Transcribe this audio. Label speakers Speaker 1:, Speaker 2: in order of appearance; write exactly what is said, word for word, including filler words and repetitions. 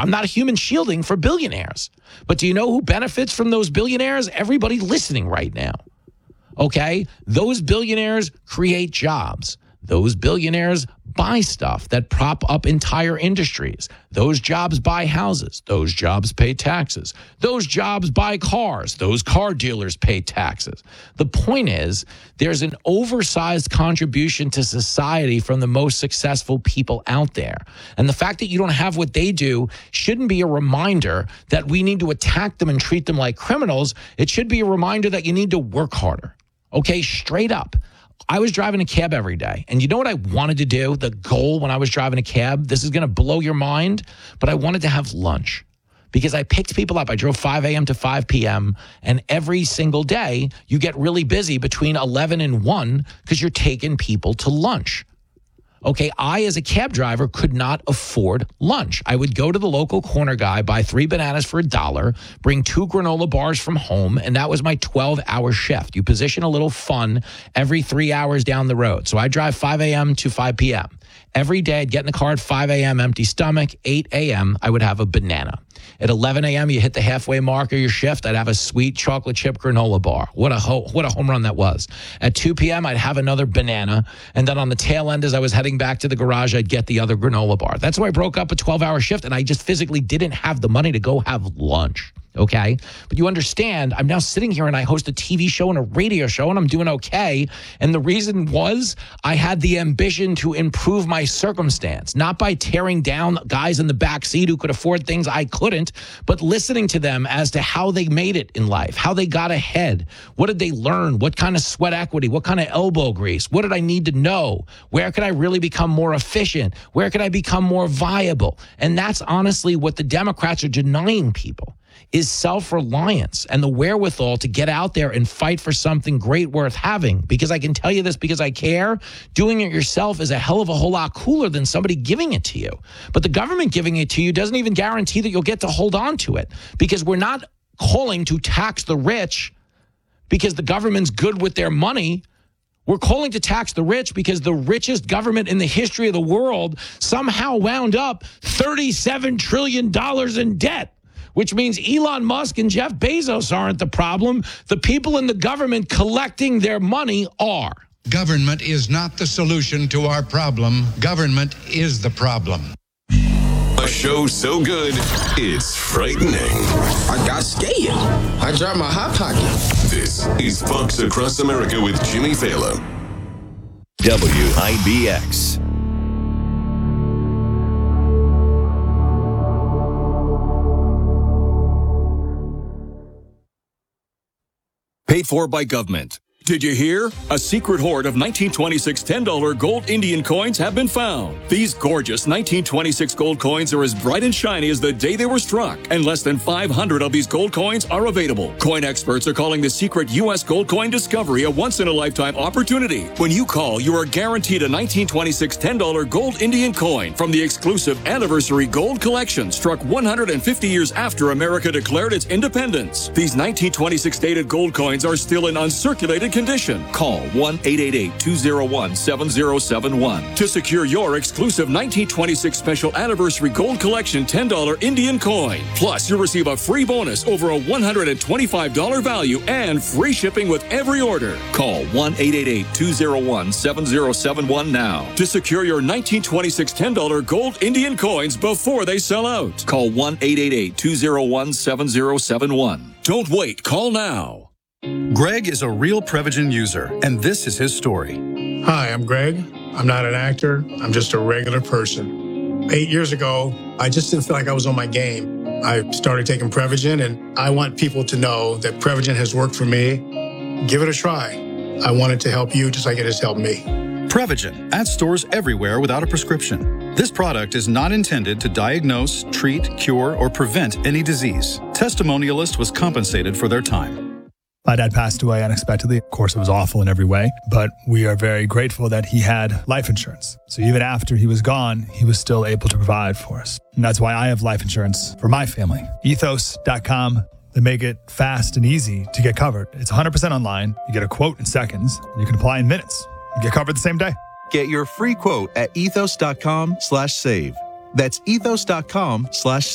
Speaker 1: I'm not human shielding for billionaires. But do you know who benefits from those billionaires? Everybody listening right now. Okay? Those billionaires create jobs. Those billionaires buy stuff that prop up entire industries. Those jobs buy houses. Those jobs pay taxes. Those jobs buy cars. Those car dealers pay taxes. The point is, there's an oversized contribution to society from the most successful people out there. And the fact that you don't have what they do shouldn't be a reminder that we need to attack them and treat them like criminals. It should be a reminder that you need to work harder. Okay, straight up. I was driving a cab every day. And you know what I wanted to do? The goal when I was driving a cab, this is going to blow your mind, but I wanted to have lunch because I picked people up. I drove five a.m. to five p.m. And every single day you get really busy between eleven and one because you're taking people to lunch. Okay, I, as a cab driver, could not afford lunch. I would go to the local corner guy, buy three bananas for a dollar, bring two granola bars from home, and that was my twelve-hour shift. You position a little fun every three hours down the road. So I drive five a.m. to five p.m. Every day, I'd get in the car at five a.m., empty stomach. eight a.m., I would have a banana. At eleven a.m., you hit the halfway mark of your shift, I'd have a sweet chocolate chip granola bar. What a ho- what a home run that was. At two p.m., I'd have another banana. And then on the tail end, as I was heading back to the garage, I'd get the other granola bar. That's why I broke up a twelve-hour shift, and I just physically didn't have the money to go have lunch. Okay? But you understand, I'm now sitting here and I host a T V show and a radio show and I'm doing okay. And the reason was I had the ambition to improve my circumstance, not by tearing down guys in the back seat who could afford things I couldn't, but listening to them as to how they made it in life, how they got ahead. What did they learn? What kind of sweat equity? What kind of elbow grease? What did I need to know? Where could I really become more efficient? Where could I become more viable? And that's honestly what the Democrats are denying people. Is self-reliance and the wherewithal to get out there and fight for something great worth having. Because I can tell you this because I care, doing it yourself is a hell of a whole lot cooler than somebody giving it to you. But the government giving it to you doesn't even guarantee that you'll get to hold on to it. Because we're not calling to tax the rich because the government's good with their money. We're calling to tax the rich because the richest government in the history of the world somehow wound up thirty-seven trillion dollars in debt. Which means Elon Musk and Jeff Bezos aren't the problem. The people in the government collecting their money are.
Speaker 2: Government is not the solution to our problem. Government is the problem.
Speaker 3: A show so good, it's frightening.
Speaker 4: I got scared. I dropped my hot pocket.
Speaker 3: This is Fox Across America with Jimmy Fallon.
Speaker 5: W I B X. Paid for by government. Did you hear? A secret hoard of nineteen twenty-six ten dollar gold Indian coins have been found. These gorgeous nineteen twenty-six gold coins are as bright and shiny as the day they were struck, and less than five hundred of these gold coins are available. Coin experts are calling the secret U S gold coin discovery a once-in-a-lifetime opportunity. When you call, you are guaranteed a nineteen twenty-six ten dollar gold Indian coin from the exclusive Anniversary Gold Collection, struck one hundred fifty years after America declared its independence. These nineteen twenty-six dated gold coins are still in uncirculated condition. Call one eight eight eight, two oh one, seven oh seven one to secure your exclusive nineteen twenty-six Special Anniversary Gold Collection ten dollar Indian coin. Plus, you'll receive a free bonus over a one hundred twenty-five dollars value and free shipping with every order. Call one eight eight eight, two oh one, seven oh seven one now to secure your nineteen twenty-six ten dollar gold Indian coins before they sell out. Call one eight eight eight, two oh one, seven oh seven one. Don't wait. Call now.
Speaker 6: Greg is a real Prevagen user, and this is his story.
Speaker 7: Hi, I'm Greg. I'm not an actor. I'm just a regular person. Eight years ago, I just didn't feel like I was on my game. I started taking Prevagen, and I want people to know that Prevagen has worked for me. Give it a try. I want it to help you just like it has helped me.
Speaker 6: Prevagen, at stores everywhere without a prescription. This product is not intended to diagnose, treat, cure, or prevent any disease. Testimonialist was compensated for their time.
Speaker 8: My dad passed away unexpectedly. Of course, it was awful in every way, but we are very grateful that he had life insurance. So even after he was gone, he was still able to provide for us. And that's why I have life insurance for my family. ethos dot com. They make it fast and easy to get covered. It's one hundred percent online. You get a quote in seconds. And you can apply in minutes. You get covered the same day.
Speaker 9: Get your free quote at ethos dot com slash save. That's ethos dot com slash